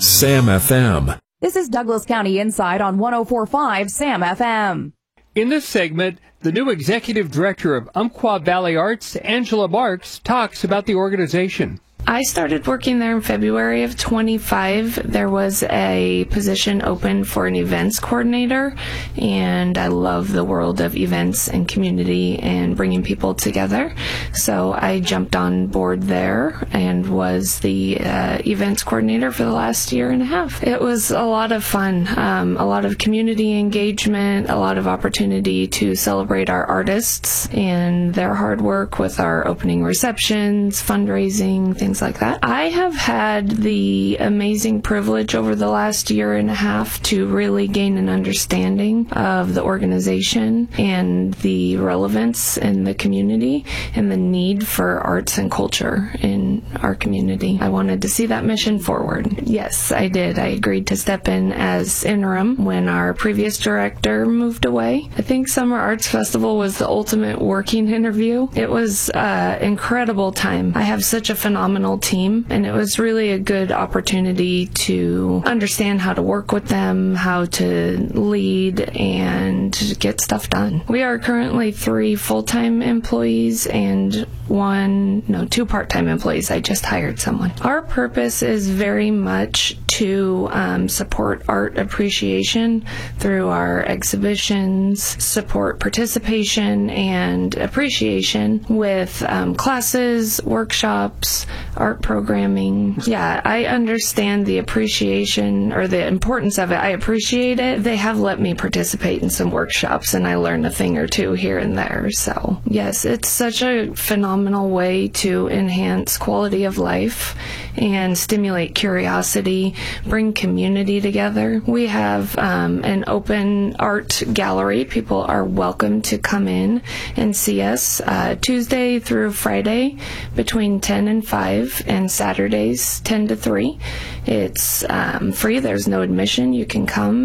Sam FM. This is Douglas County Inside on 104.5 Sam FM. In this segment, the new executive director of Umpqua Valley Arts, Angela Marks, talks about the organization. I started working there in February of 25. There was a position open for an events coordinator, and I love the world of events and community and bringing people together. So I jumped on board there and was the events coordinator for the last year and a half. It was a lot of fun, a lot of community engagement, a lot of opportunity to celebrate our artists and their hard work with our opening receptions, fundraising, things like that. I have had the amazing privilege over the last year and a half to really gain an understanding of the organization and the relevance in the community and the need for arts and culture in our community. I wanted to see that mission forward. Yes, I did. I agreed to step in as interim when our previous director moved away. I think Summer Arts Festival was the ultimate working interview. It was an incredible time. I have such a phenomenal team, and it was really a good opportunity to understand how to work with them, how to lead, and get stuff done. We are currently 3 full-time employees and 2 part-time employees. I just hired someone. Our purpose is very much to support art appreciation through our exhibitions, support participation and appreciation with classes, workshops, art programming. Yeah, I understand the appreciation or the importance of it. I appreciate it. They have let me participate in some workshops, and I learned a thing or two here and there. So, yes, it's such a phenomenal way to enhance quality of life and stimulate curiosity, bring community together. We have an open art gallery. People are welcome to come in and see us Tuesday through Friday between 10 and 5 and Saturdays 10 to 3. It's free. There's no admission. You can come